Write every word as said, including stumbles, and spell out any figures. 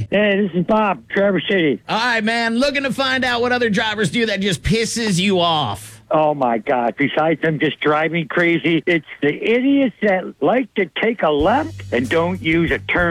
Hey, this is Bob, Traverse City. All right, man. Looking to find out what other drivers do that just pisses you off. Oh, my God. Besides them just driving crazy, it's the idiots that like to take a left and don't use a turn